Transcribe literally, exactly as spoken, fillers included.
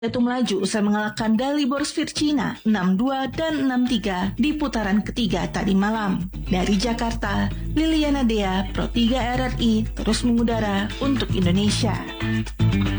itu melaju usai mengalahkan Dalibor Svircina enam dua dan enam tiga di putaran ketiga tadi malam. Dari Jakarta, Liliana Dea, Pro tiga R R I, terus mengudara untuk Indonesia.